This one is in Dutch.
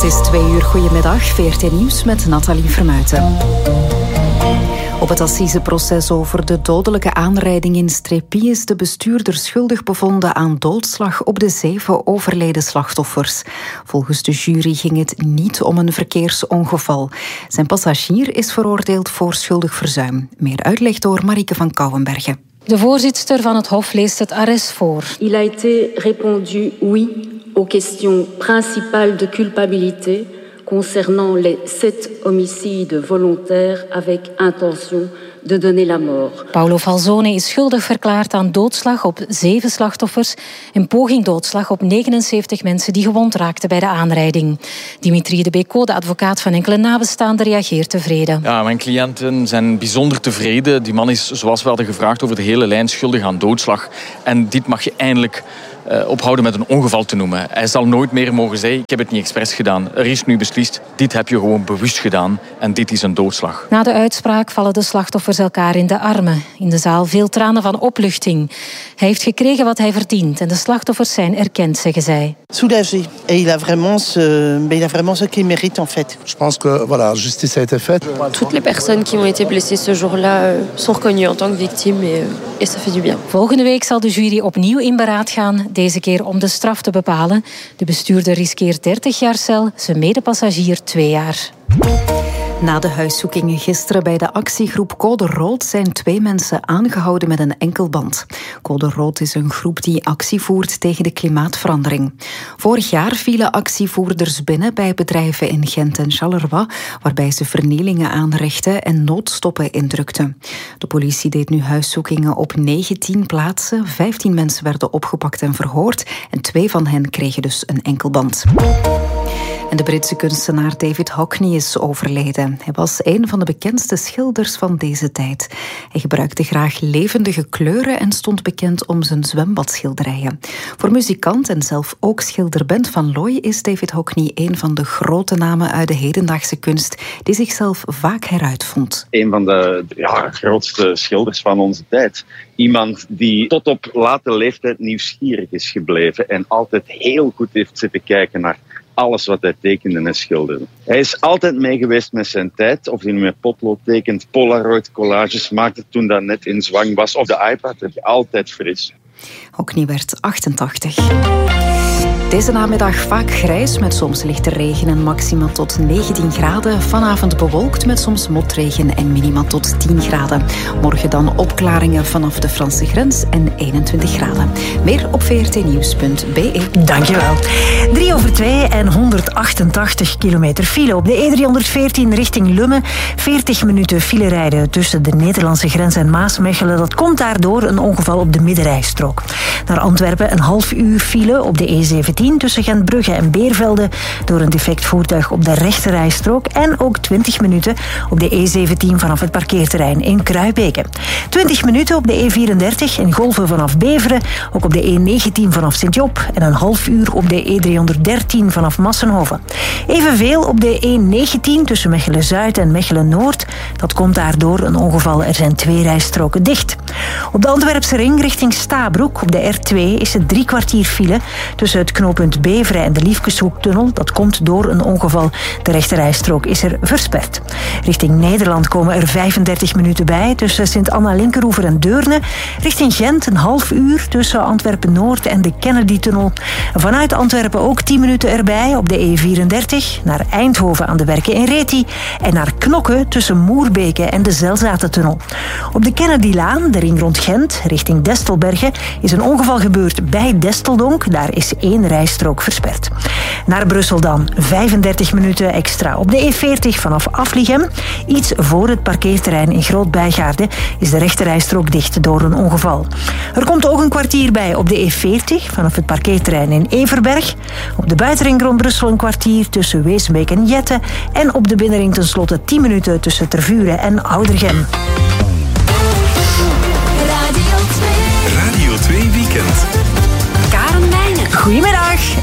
Het is 2 uur. Goedemiddag. VRT Nieuws met Nathalie Vermuijten. Op het assiseproces over de dodelijke aanrijding in Strépy is de bestuurder schuldig bevonden aan doodslag op de 7 overleden slachtoffers. Volgens de jury ging het niet om een verkeersongeval. Zijn passagier is veroordeeld voor schuldig verzuim. Meer uitleg door Marieke van Kouwenbergen. De voorzitter van het Hof leest het arrest voor. Il a été répondu oui aux questions principales de culpabilité concernant les 7 homicides volontaires avec intention de donner la mort. Paolo Falzone is schuldig verklaard aan doodslag op 7 slachtoffers en poging doodslag op 79 mensen die gewond raakten bij de aanrijding. Dimitri de Beko, de advocaat van enkele nabestaanden, reageert tevreden. Ja, mijn cliënten zijn bijzonder tevreden. Die man is, zoals we hadden gevraagd, over de hele lijn schuldig aan doodslag. En dit mag je eindelijk ophouden met een ongeval te noemen. Hij zal nooit meer mogen zeggen, ik heb het niet expres gedaan. Er is nu beslist, dit heb je gewoon bewust gedaan en dit is een doodslag. Na de uitspraak vallen de slachtoffers elkaar in de armen. In de zaal veel tranen van opluchting. Hij heeft gekregen wat hij verdient en de slachtoffers zijn erkend, zeggen zij. Soulagé. Et il a vraiment ce qu'il mérite en fait. Je pense que voilà, justice a été faite. Toutes les personnes qui ont été blessées ce jour-là sont reconnues en tant que victimes et ça fait du bien. Volgende week zal de jury opnieuw in beraad gaan, deze keer om de straf te bepalen. De bestuurder riskeert 30 jaar cel, zijn medepassagier 2 jaar. Na de huiszoekingen gisteren bij de actiegroep Code Rood zijn 2 mensen aangehouden met een enkelband. Code Rood is een groep die actie voert tegen de klimaatverandering. Vorig jaar vielen actievoerders binnen bij bedrijven in Gent en Charleroi, waarbij ze vernielingen aanrichtten en noodstoppen indrukten. De politie deed nu huiszoekingen op 19 plaatsen. 15 mensen werden opgepakt en verhoord en 2 van hen kregen dus een enkelband. En de Britse kunstenaar David Hockney is overleden. Hij was een van de bekendste schilders van deze tijd. Hij gebruikte graag levendige kleuren en stond bekend om zijn zwembadschilderijen. Voor muzikant en zelf ook schilder Bent van Looy is David Hockney een van de grote namen uit de hedendaagse kunst die zichzelf vaak heruitvond. Een van de grootste schilders van onze tijd. Iemand die tot op late leeftijd nieuwsgierig is gebleven en altijd heel goed heeft zitten kijken naar alles wat hij tekende en schilderde. Hij is altijd mee geweest met zijn tijd. Of hij nu met potlood tekent, Polaroid collages maakte toen dat net in zwang was. Of de iPad, heb je altijd fris. Hockney werd 88. Deze namiddag vaak grijs met soms lichte regen en maxima tot 19 graden. Vanavond bewolkt met soms motregen en minima tot 10 graden. Morgen dan opklaringen vanaf de Franse grens en 21 graden. Meer op vrtnieuws.be. Dankjewel. 3:02 en 188 kilometer file op de E314 richting Lummen. 40 minuten file rijden tussen de Nederlandse grens en Maasmechelen. Dat komt daardoor een ongeval op de middenrijstrook. Naar Antwerpen een half uur file op de E17 tussen Gentbrugge en Beervelde door een defect voertuig op de rechterrijstrook en ook 20 minuten op de E17 vanaf het parkeerterrein in Kruibeke. 20 minuten op de E34 in Golven vanaf Beveren, ook op de E19 vanaf Sint-Job en een half uur op de E313 vanaf Massenhoven. Evenveel op de E19 tussen Mechelen-Zuid en Mechelen-Noord. Dat komt daardoor een ongeval. Er zijn 2 rijstroken dicht. Op de Antwerpse ring richting Stabroek op de R2 is het 3 kwartier file tussen het knooppunt Beveren en de Liefkeshoektunnel. Dat komt door een ongeval. De rechterrijstrook is er versperd. Richting Nederland komen er 35 minuten bij tussen Sint-Anna-Linkeroever en Deurne. Richting Gent een half uur tussen Antwerpen-Noord en de Kennedy-tunnel. Vanuit Antwerpen ook 10 minuten erbij op de E34 naar Eindhoven aan de Werken in Reti en naar Knokke tussen Moerbeke en de Zelzatentunnel. Op de Kennedy-laan, de ring rond Gent, richting Destelbergen, is een ongeval gebeurd bij Desteldonk. Daar is 1 rijstrook versperd. Naar Brussel dan 35 minuten extra. Op de E40 vanaf Aflichem, iets voor het parkeerterrein in Groot-Bijgaarde, is de rechterrijstrook dicht door een ongeval. Er komt ook een kwartier bij op de E40 vanaf het parkeerterrein in Everberg. Op de buitenring rond Brussel een kwartier tussen Weesbeek en Jette. En op de binnenring tenslotte 10 minuten tussen Tervuren en Oudergem. Radio 2 Weekend. Goedemiddag.